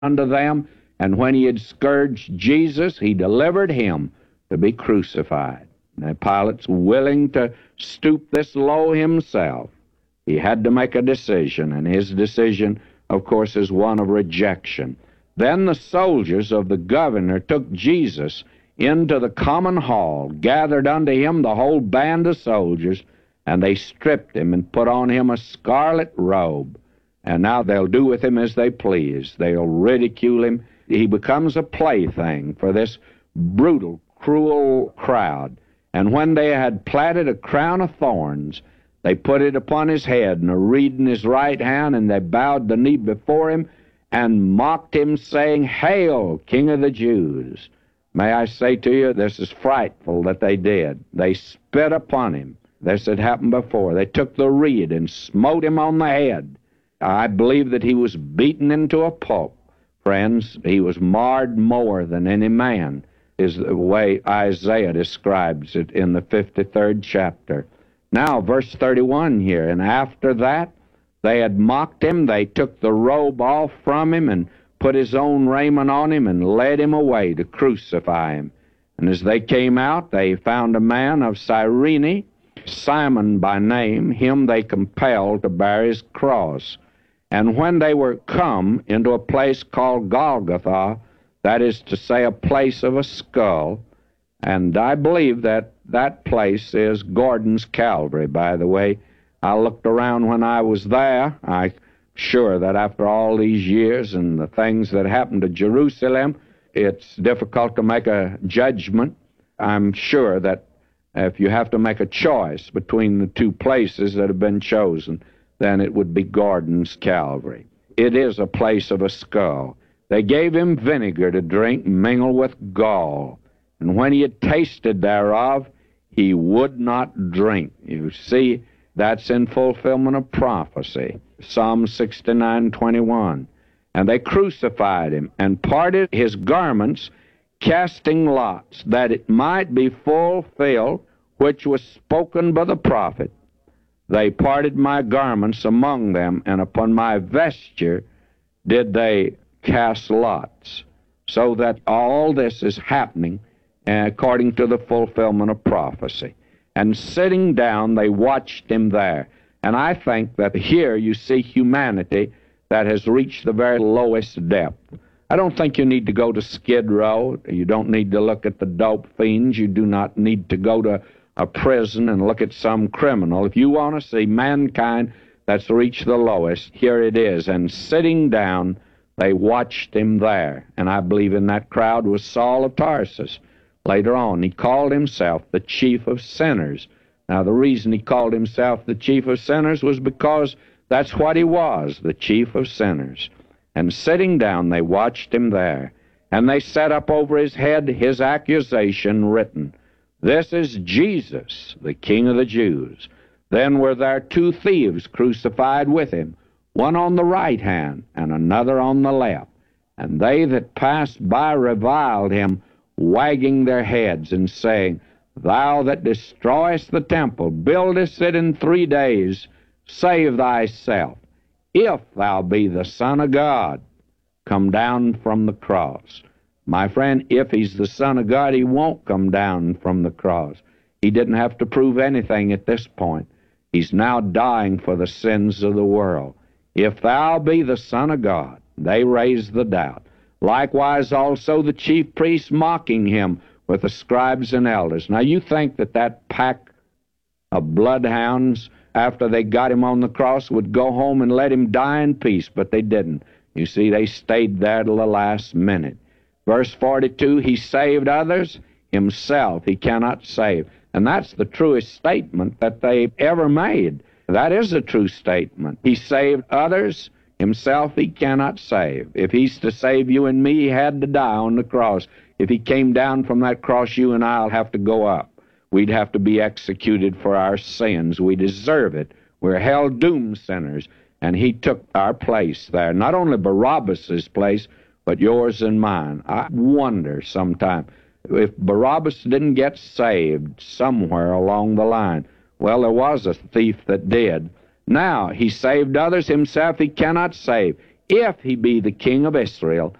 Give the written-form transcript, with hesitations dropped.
unto them, and when he had scourged Jesus, he delivered him to be crucified. Now, Pilate's willing to stoop this low himself. He had to make a decision, and his decision, of course, is one of rejection. Then the soldiers of the governor took Jesus into the common hall, gathered unto him the whole band of soldiers, and they stripped him and put on him a scarlet robe. And now they'll do with him as they please. They'll ridicule him. He becomes a plaything for this brutal, cruel crowd. And when they had platted a crown of thorns, they put it upon his head and a reed in his right hand, and they bowed the knee before him and mocked him, saying, Hail, King of the Jews! May I say to you, this is frightful that they did. They spit upon him. This had happened before. They took the reed and smote him on the head. I believe that he was beaten into a pulp. Friends, he was marred more than any man, is the way Isaiah describes it in the 53rd chapter. Now, verse 31 here, and after that they had mocked him, they took the robe off from him and put his own raiment on him and led him away to crucify him. And as they came out, they found a man of Cyrene, Simon by name. Him they compelled to bear his cross. And when they were come into a place called Golgotha, that is to say, a place of a skull, and I believe that that place is Gordon's Calvary, by the way. I looked around when I was there. I'm sure that after all these years and the things that happened to Jerusalem, it's difficult to make a judgment. I'm sure that if you have to make a choice between the two places that have been chosen, then it would be Gordon's Calvary. It is a place of a skull. They gave him vinegar to drink mingled with gall, and when he had tasted thereof, he would not drink. You see, that's in fulfillment of prophecy. Psalm 69:21. And they crucified him, and parted his garments, casting lots, that it might be fulfilled, which was spoken by the prophet. They parted my garments among them, and upon my vesture did they cast lots. So that all this is happening according to the fulfillment of prophecy. And sitting down, they watched him there. And I think that here you see humanity that has reached the very lowest depth. I don't think you need to go to Skid Row. You don't need to look at the dope fiends. You do not need to go to a prison and look at some criminal. If you want to see mankind that's reached the lowest, here it is. And sitting down, they watched him there. And I believe in that crowd was Saul of Tarsus. Later on, he called himself the chief of sinners. Now, the reason he called himself the chief of sinners was because that's what he was, the chief of sinners. And sitting down, they watched him there. And they set up over his head his accusation written, This is Jesus, the King of the Jews. Then were there two thieves crucified with him, one on the right hand and another on the left. And they that passed by reviled him, wagging their heads and saying, Thou that destroyest the temple, buildest it in 3 days, save thyself. If thou be the Son of God, come down from the cross. My friend, if he's the Son of God, he won't come down from the cross. He didn't have to prove anything at this point. He's now dying for the sins of the world. If thou be the Son of God, they raised the doubt. Likewise also the chief priests mocking him with the scribes and elders. Now you think that that pack of bloodhounds, after they got him on the cross, would go home and let him die in peace, but they didn't. You see, they stayed there till the last minute. Verse 42, he saved others, himself he cannot save. And that's the truest statement that they ever made. That is a true statement. He saved others, himself he cannot save. If he's to save you and me, he had to die on the cross. If he came down from that cross, you and I'll have to go up. We'd have to be executed for our sins. We deserve it. We're hell-doomed sinners. And he took our place there. Not only Barabbas's place, but yours and mine. I wonder sometime if Barabbas didn't get saved somewhere along the line. Well, there was a thief that did. Now, he saved others, himself he cannot save. if he be the King of Israel,